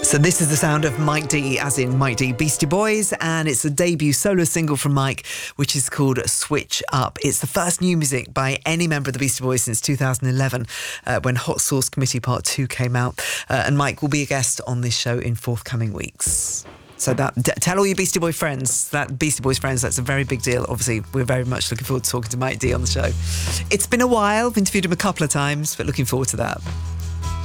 So this is the sound of Mike D, as in Mike D Beastie Boys, and it's a debut solo single from Mike, which is called Switch Up. It's the first new music by any member of the Beastie Boys since 2011, when Hot Sauce Committee Part 2 came out. And Mike will be a guest on this show in forthcoming weeks. So tell all your Beastie Boys friends, that's a very big deal. Obviously, we're very much looking forward to talking to Mike D on the show. It's been a while, I've interviewed him a couple of times, but looking forward to that.